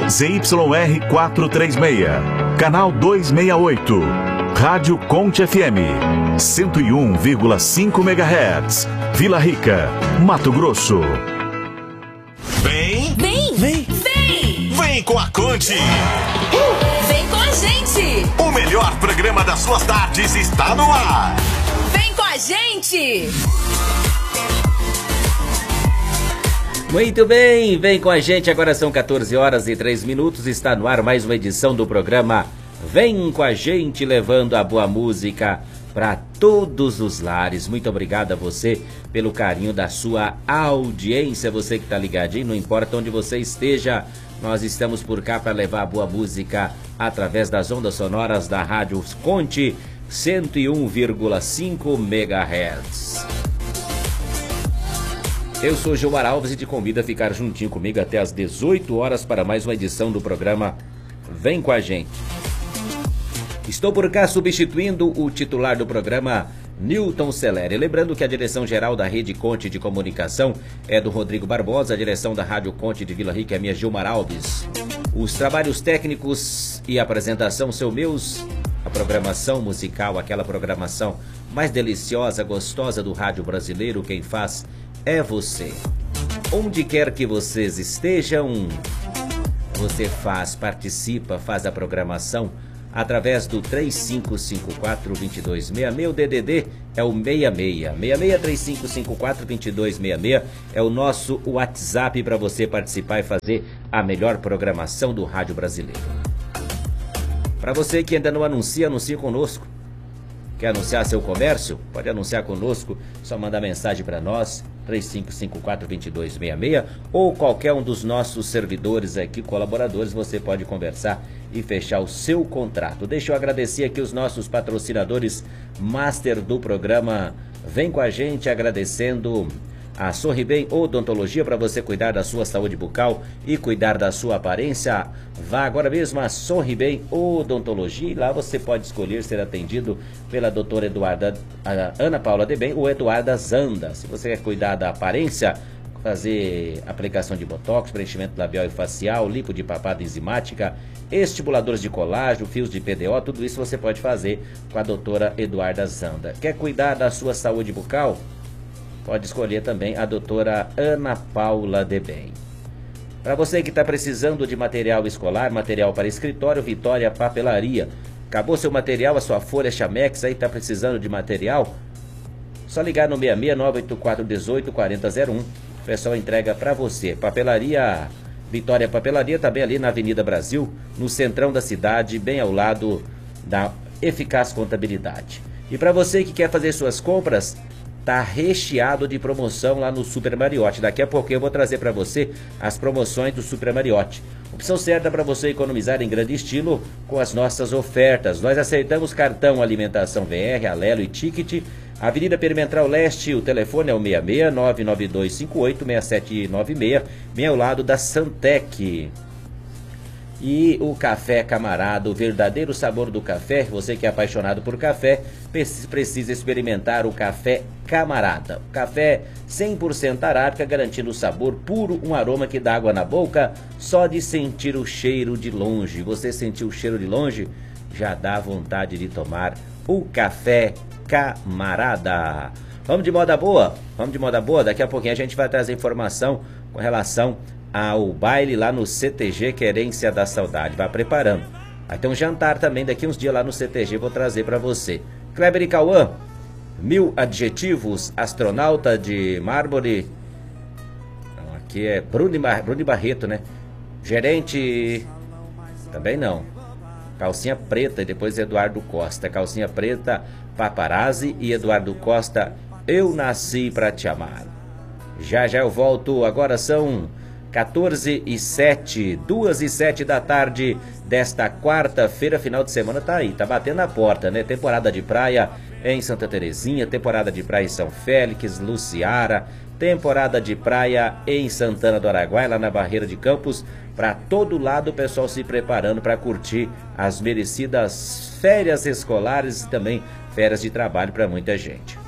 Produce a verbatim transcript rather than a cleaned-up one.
Z Y R quatrocentos e trinta e seis, canal duzentos e sessenta e oito, Rádio Conte F M, cento e um vírgula cinco megahertz, Vila Rica, Mato Grosso. Vem! Vem! Vem! Vem! Vem com a Conte! Uh! Vem com a gente! O melhor programa das suas tardes está no ar! Vem com a gente! Muito bem, vem com a gente, agora são quatorze horas e três minutos, está no ar mais uma edição do programa Vem com a gente, levando a boa música para todos os lares. Muito obrigado a você pelo carinho da sua audiência, você que está ligadinho, não importa onde você esteja, nós estamos por cá para levar a boa música através das ondas sonoras da Rádio Conte cento e um vírgula cinco megahertz. Eu sou Gilmar Alves e te convido a ficar juntinho comigo até às dezoito horas para mais uma edição do programa Vem com a gente. Estou por cá substituindo o titular do programa, Newton Celere. Lembrando que a direção-geral da Rede Conte de Comunicação é do Rodrigo Barbosa, a direção da Rádio Conte de Vila Rica é minha, Gilmar Alves. Os trabalhos técnicos e apresentação são meus. A programação musical, aquela programação mais deliciosa, gostosa do rádio brasileiro, quem faz é você. Onde quer que vocês estejam, você faz, participa, faz a programação através do três cinco cinco quatro, dois dois seis seis. O D D D é o seis seis. seis seis três cinco cinco quatro, dois dois seis seis é o nosso WhatsApp para você participar e fazer a melhor programação do rádio brasileiro. Para você que ainda não anuncia, anuncie conosco. Quer anunciar seu comércio? Pode anunciar conosco, só mandar mensagem para nós, três cinco cinco quatro, dois dois seis seis, ou qualquer um dos nossos servidores aqui, colaboradores, você pode conversar e fechar o seu contrato. Deixa eu agradecer aqui os nossos patrocinadores master do programa Vem com a gente, agradecendo a Sorri Bem Odontologia, para você cuidar da sua saúde bucal e cuidar da sua aparência. Vá agora mesmo a Sorri Bem Odontologia e lá você pode escolher ser atendido pela doutora Eduarda, Ana Paula de Bem ou Eduarda Zanda. Se você quer cuidar da aparência, fazer aplicação de botox, preenchimento labial e facial, lipo de papada enzimática, estimuladores de colágeno, fios de P D O, tudo isso você pode fazer com a doutora Eduarda Zanda. Quer cuidar da sua saúde bucal? Pode escolher também a doutora Ana Paula de Bem. Para você que está precisando de material escolar, material para escritório, Vitória Papelaria. Acabou seu material, a sua folha Chamex, aí está precisando de material? Só ligar no seis seis nove oito quatro um oito quatro zero zero um. O pessoal entrega para você. Papelaria Vitória Papelaria, também ali na Avenida Brasil, no centrão da cidade, bem ao lado da Eficaz Contabilidade. E para você que quer fazer suas compras, tá recheado de promoção lá no Super Mariotti. Daqui a pouco eu vou trazer para você as promoções do Super Mariotti. Opção certa para você economizar em grande estilo com as nossas ofertas. Nós aceitamos cartão Alimentação V R, Alelo e Ticket. Avenida Perimetral Leste, o telefone é o seis seis nove nove dois cinco oito seis sete nove seis, bem ao lado da Santec. E o Café Camarada, o verdadeiro sabor do café. Você que é apaixonado por café, precisa experimentar o Café Camarada. Café cem por cento arábica, garantindo o sabor puro, um aroma que dá água na boca, só de sentir o cheiro de longe. Você sentiu o cheiro de longe? Já dá vontade de tomar o Café Camarada. Vamos de moda boa? Vamos de moda boa? Daqui a pouquinho a gente vai trazer informação com relação ao baile lá no C T G Querência da Saudade. Vai preparando. Vai ter um jantar também daqui uns dias lá no C T G, vou trazer para você. Kleber e Cauã, mil adjetivos, astronauta de mármore. Aqui é Bruno, Bruno Barreto, né? Gerente, também não. Calcinha Preta e depois Eduardo Costa. Calcinha Preta, Paparazzi e Eduardo Costa, Eu Nasci Pra Te Amar. Já já eu volto, agora são quatorze e sete, duas e sete da tarde desta quarta-feira, final de semana tá aí, tá batendo na porta, né? Temporada de praia em Santa Terezinha, temporada de praia em São Félix, Luciara, temporada de praia em Santana do Araguaia, lá na Barreira de Campos. Para todo lado o pessoal se preparando para curtir as merecidas férias escolares e também férias de trabalho para muita gente.